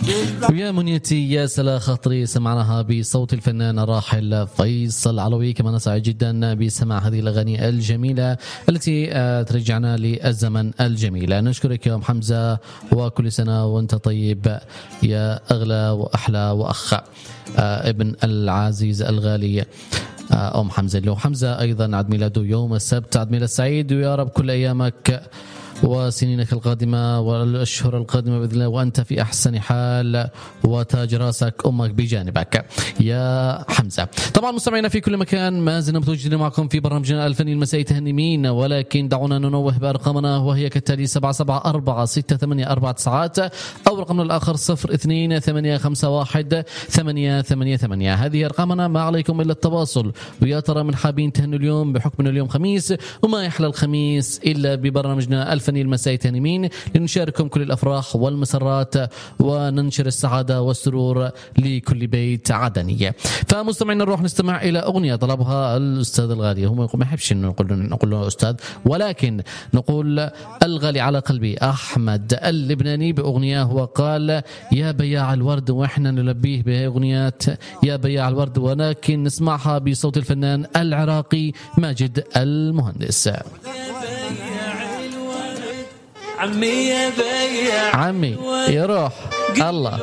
يا منيتي يا سلا خاطري سمعناها بصوت الفنان الراحل فيصل علوي. كما سعيد جدا بسماع هذه الأغاني الجميلة التي ترجعنا للزمن الجميل. نشكرك يا أم حمزة وكل سنة وانت طيب يا أغلى وأحلى وأخ ابن العزيز الغالي أم حمزة. لو حمزة أيضا عيد ميلاده يوم السبت، عيد ميلاد سعيد ويا رب كل أيامك وسنينك القادمة والأشهر القادمة بإذن الله وأنت في أحسن حال وتاج راسك أمك بجانبك يا حمزة. طبعا مستمعينا في كل مكان ما زلنا متواجدين معكم في برنامجنا الفني المسائي تهنمين، ولكن دعونا ننوه بأرقامنا وهي كالتالي: 774684 أو رقمنا الآخر 02851888. هذه أرقامنا، ما عليكم إلا التواصل. ويا ترى من حابين تهنوا اليوم بحكم اليوم خميس، وما يحلى الخميس إلا ببرنامجنا الفني المسائي تهنمين لنشارككم كل الأفراح والمسرات وننشر السعادة والسرور لكل بيت عدنية. فمستمعين نروح نستمع إلى أغنية طلبها الأستاذ الغالي. هو ما يحبش نقول له أستاذ، ولكن نقول الغالي على قلبي أحمد اللبناني بأغنية هو قال يا بياع الورد، وإحنا نلبيه بأغنيات يا بياع الورد، ولكن نسمعها بصوت الفنان العراقي ماجد المهندس. عمي يا بياع عمي يروح الله.